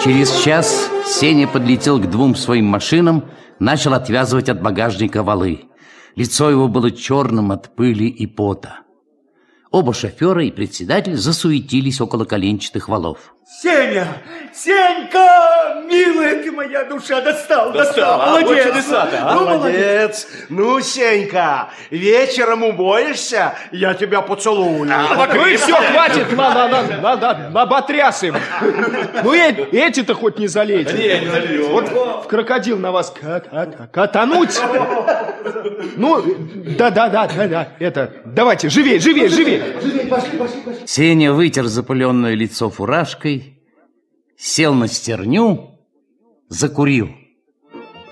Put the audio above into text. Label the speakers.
Speaker 1: Через час Сеня подлетел к двум своим машинам, начал отвязывать от багажника валы. Лицо его было черным от пыли и пота. Оба шофера и председатель засуетились около коленчатых валов.
Speaker 2: Сеня! Сенька! Милая ты моя душа! Достал! Молодец!
Speaker 3: Молодец! Ну, Сенька, вечером убоишься, я тебя поцелую.
Speaker 4: Ну и все, хватит, наботряс им. Ну эти-то хоть не залейте.
Speaker 3: Не залью.
Speaker 4: Вот в крокодил на вас катануть. Ну, да, это, давайте, живее.
Speaker 1: Сеня вытер запыленное лицо фуражкой, сел на стерню, закурил.